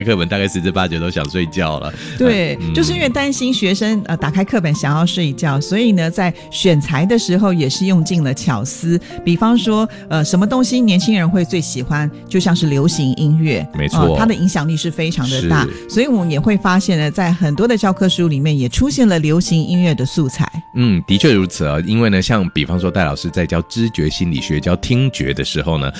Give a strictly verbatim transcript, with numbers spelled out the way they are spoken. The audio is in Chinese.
课本大概十之八九都想睡觉了。 对、 嗯、 就是因为担心学生呃打开课本想要睡觉，所以呢在选材的时候也是用尽了巧思。比方说呃什么东西年轻人会最喜欢，就像是流行音乐， 没错、 呃、它的影响力是非常的大，所以我们也会发现呢在很多的教科书里面也出现了流行音乐的素材。 嗯，的确如此啊。因为呢像比方说戴老师在教知觉心理学教听觉的时候呢，